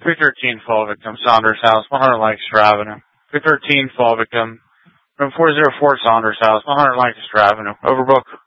313 fall victim, Saunders House, 100 Lancaster Avenue. 313 fall victim, room 404 Saunders House, 100 Lancaster Avenue. Overbook.